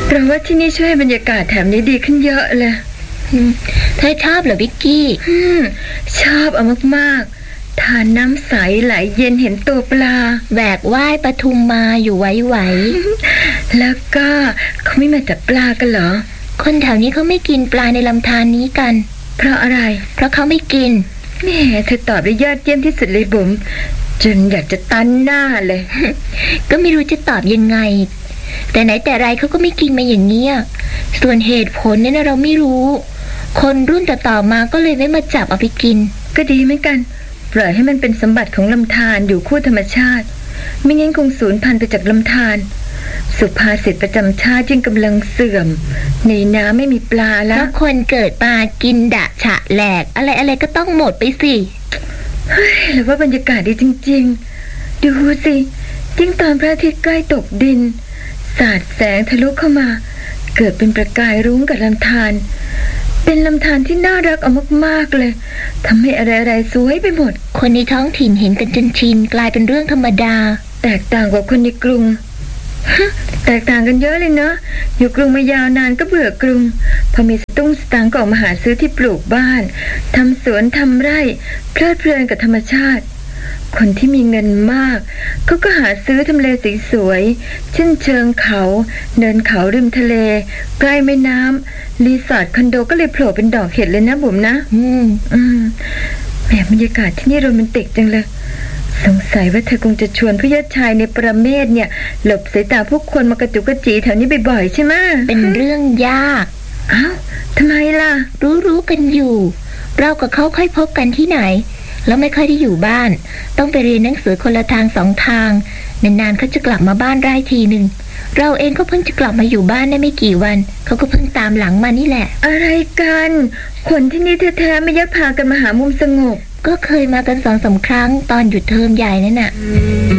เราว่าที่นี่ช่วยให้บรรยากาศแถบนี้ดีขึ้นเยอะเลยเธอชอบเหรอวิกกี้ชอบเอามากๆทานน้ำใสไหลเย็นเห็นตัวปลาแหวกว่ายปทุมมาอยู่ไหวๆแล้วก็เขาไม่มาจับปลากันเหรอคนแถวนี้เขาไม่กินปลาในลำธารนี้กันเพราะอะไรเพราะเขาไม่กินแหมเธอตอบได้ยอดเยี่ยมที่สุดเลยบุ๋มจนอยากจะตันหน้าเลยก็ไม่รู้จะตอบยังไงแต่ไหนแต่ไรเขาก็ไม่กินมาอย่างเงี้ยส่วนเหตุผลเนี่ยนะเราไม่รู้คนรุ่นต่อๆมาก็เลยไม่มาจับเอาไปกินก็ดีเหมือนกันปล่อยให้มันเป็นสมบัติของลำธารอยู่คู่ธรรมชาติไม่งั้นคงสูญพันธุ์ไปจากลำธารสุภาษิตประจำชาติยิ่งกำลังเสื่อมในน้ำไม่มีปลาแล้วคนเกิดมากินดะฉะแหลกอะไรก็ต้องหมดไปสิเฮ้ยหรือว่าบรรยากาศดีจริงๆดูสิยิ่งตอนพระอาทิตย์ใกล้ตกดินสาดแสงทะลุเข้ามาเกิดเป็นประกายรุ้งกับลำธารเป็นลำธารที่น่ารักเอามากๆเลยทำให้อะไรๆสวยไปหมดคนในท้องถิ่นเห็นกันจนชินกลายเป็นเรื่องธรรมดาแตกต่างกว่าคนในกรุงแตกต่างกันเยอะเลยเนาะอยู่กรุงมายาวนานก็เบื่อกรุงพอมีสตุ้งสตางค์ก็ออกมาหาซื้อที่ปลูกบ้านทำสวนทำไร่เพลิดเพลินกับธรรมชาติคนที่มีเงินมากเขาก็หาซื้อทำเลสวยๆเช่นเชิงเขาเนินเขาริมทะเลใกล้แม่น้ำรีสอร์ทคอนโดก็เลยโผล่เป็นดอกเห็ดเลยนะบุ๋มนะแหมบรรยากาศที่นี่โรแมนติกจังเลยสงสัยว่าเธอคงจะชวนผู้ญาติชายในประเมศเนี่ยหลบสายตาผู้คนมากระจุกกระจีแถวนี้บ่อยๆใช่ไหมเป็นเรื่องยากอ้าวทำไมล่ะรู้กันอยู่เรากับเขาค่อยพบกันที่ไหนแล้วไม่ค่อยได้อยู่บ้านต้องไปเรียนหนังสือคนละทางสองทางนานๆเขาจะกลับมาบ้านได้ทีนึงเราเองก็เพิ่งจะกลับมาอยู่บ้านได้ไม่กี่วันเขาก็เพิ่งตามหลังมานี่แหละอะไรกันคนที่นี่แท้ๆไม่ยักพากันมาหามุมสงบก็เคยมากัน2-3 ครั้งตอนหยุดเทอมใหญ่นั่นน่ะ